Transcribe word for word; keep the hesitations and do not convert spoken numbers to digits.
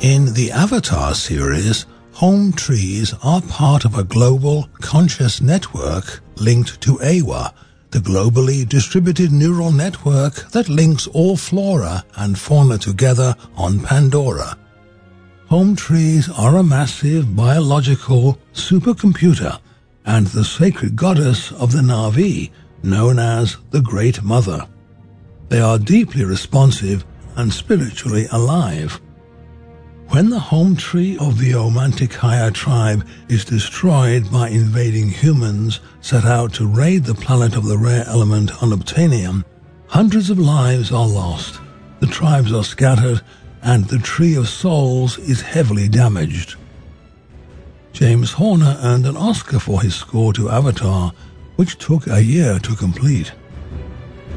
In the Avatar series, home trees are part of a global conscious network linked to Eywa, the globally distributed neural network that links all flora and fauna together on Pandora. Home trees are a massive biological supercomputer and the sacred goddess of the Na'vi, known as the Great Mother. They are deeply responsive and spiritually alive. When the home tree of the Omantiqueya tribe is destroyed by invading humans set out to raid the planet of the rare element Unobtainium, hundreds of lives are lost, the tribes are scattered, and the Tree of Souls is heavily damaged. James Horner earned an Oscar for his score to Avatar, which took a year to complete.